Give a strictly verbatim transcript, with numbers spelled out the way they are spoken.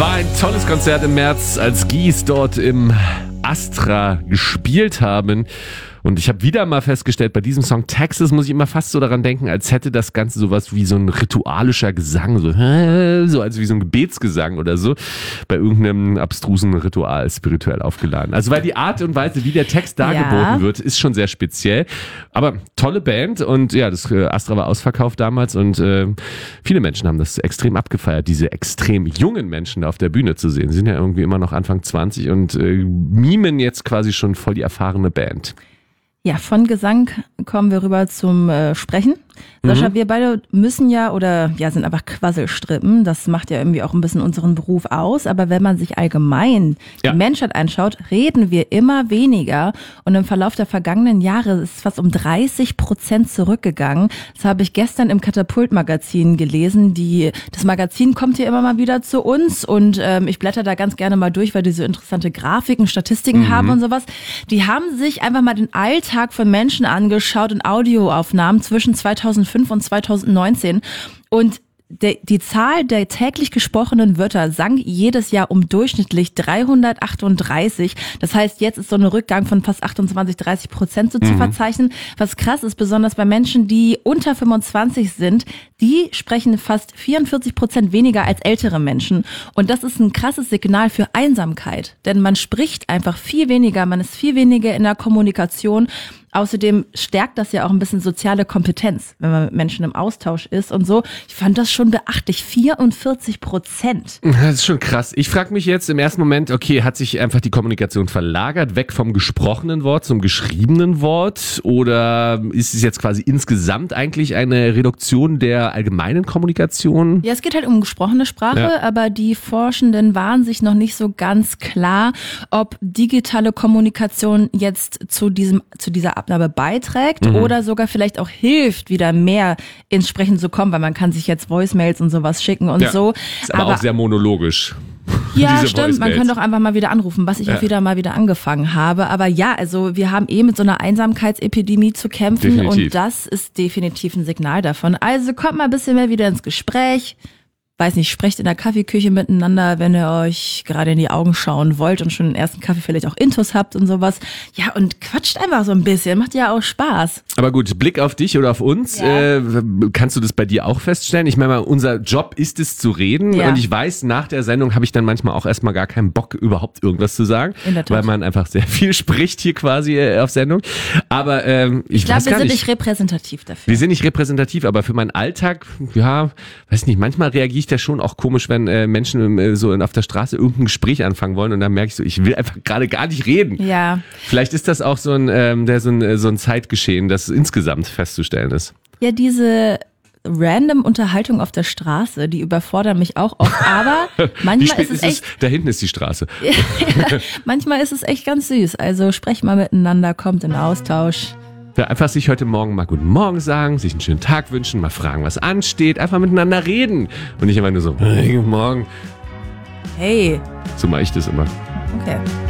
War ein tolles Konzert im März, als Gies dort im Astra gespielt haben. Und ich habe wieder mal festgestellt, bei diesem Song Texas muss ich immer fast so daran denken, als hätte das Ganze sowas wie so ein ritualischer Gesang, so, so als wie so ein Gebetsgesang oder so, bei irgendeinem abstrusen Ritual spirituell aufgeladen. Also weil die Art und Weise, wie der Text dargeboten ja. wird, ist schon sehr speziell. Aber tolle Band und ja, das äh, Astra war ausverkauft damals und äh, viele Menschen haben das extrem abgefeiert, diese extrem jungen Menschen da auf der Bühne zu sehen. Sie sind ja irgendwie immer noch Anfang zwanzig und äh, mimen jetzt quasi schon voll die erfahrene Band. Ja, von Gesang kommen wir rüber zum äh, Sprechen. Sascha, mhm. wir beide müssen ja oder ja sind einfach Quasselstrippen. Das macht ja irgendwie auch ein bisschen unseren Beruf aus. Aber wenn man sich allgemein ja. die Menschheit anschaut, reden wir immer weniger. Und im Verlauf der vergangenen Jahre ist es fast um dreißig Prozent zurückgegangen. Das habe ich gestern im Katapult-Magazin gelesen. Die, das Magazin kommt hier immer mal wieder zu uns und ähm, ich blätter da ganz gerne mal durch, weil die so interessante Grafiken, Statistiken mhm. haben und sowas. Die haben sich einfach mal den Alltag von Menschen angeschaut in Audioaufnahmen zwischen zweitausendfünf und zweitausendneunzehn und der, die Zahl der täglich gesprochenen Wörter sank jedes Jahr um durchschnittlich dreihundertachtunddreißig. Das heißt, jetzt ist so ein Rückgang von fast achtundzwanzig, dreißig Prozent so mhm. zu verzeichnen. Was krass ist, besonders bei Menschen, die unter fünfundzwanzig sind, die sprechen fast vierundvierzig Prozent weniger als ältere Menschen. Und das ist ein krasses Signal für Einsamkeit. Denn man spricht einfach viel weniger, man ist viel weniger in der Kommunikation. Außerdem stärkt das ja auch ein bisschen soziale Kompetenz, wenn man mit Menschen im Austausch ist und so. Ich fand das schon beachtlich, vierundvierzig Prozent. Das ist schon krass. Ich frage mich jetzt im ersten Moment, okay, hat sich einfach die Kommunikation verlagert, weg vom gesprochenen Wort zum geschriebenen Wort? Oder ist es jetzt quasi insgesamt eigentlich eine Reduktion der allgemeinen Kommunikation? Ja, es geht halt um gesprochene Sprache, ja. aber die Forschenden waren sich noch nicht so ganz klar, ob digitale Kommunikation jetzt zu diesem, zu dieser Abnahme beiträgt mhm. oder sogar vielleicht auch hilft, wieder mehr ins Sprechen zu kommen, weil man kann sich jetzt Voicemails und sowas schicken und ja, so. Ist aber, aber auch sehr monologisch. Ja, stimmt. Man könnte auch einfach mal wieder anrufen, was ich ja. auch wieder mal wieder angefangen habe. Aber ja, also wir haben eh mit so einer Einsamkeitsepidemie zu kämpfen definitiv. Und das ist definitiv ein Signal davon. Also kommt mal ein bisschen mehr wieder ins Gespräch. Weiß nicht, sprecht in der Kaffeeküche miteinander, wenn ihr euch gerade in die Augen schauen wollt und schon den ersten Kaffee vielleicht auch Intus habt und sowas. Ja, und quatscht einfach so ein bisschen, macht ja auch Spaß. Aber gut, Blick auf dich oder auf uns, ja. äh, kannst du das bei dir auch feststellen? Ich meine mal, unser Job ist es zu reden ja. und ich weiß, nach der Sendung habe ich dann manchmal auch erstmal gar keinen Bock, überhaupt irgendwas zu sagen, in der Tat. Weil man einfach sehr viel spricht hier quasi äh, auf Sendung. Aber ähm, ich, ich glaube, wir sind nicht. nicht repräsentativ dafür. Wir sind nicht repräsentativ, aber für meinen Alltag, ja, weiß nicht, manchmal reagiere ich ja schon auch komisch, wenn äh, Menschen äh, so auf der Straße irgendein Gespräch anfangen wollen und dann merke ich so, ich will einfach gerade gar nicht reden. Ja. Vielleicht ist das auch so ein, ähm, der, so ein, so ein Zeitgeschehen, das insgesamt festzustellen ist. Ja, diese random Unterhaltung auf der Straße, die überfordern mich auch oft, aber manchmal ist es ist echt... Es, da hinten ist die Straße. ja, manchmal ist es echt ganz süß, also sprecht mal miteinander, kommt in Austausch. Ja, einfach sich heute Morgen mal Guten Morgen sagen, sich einen schönen Tag wünschen, mal fragen, was ansteht, einfach miteinander reden. Und nicht immer nur so, hey, guten Morgen. Hey. So mache ich das immer. Okay.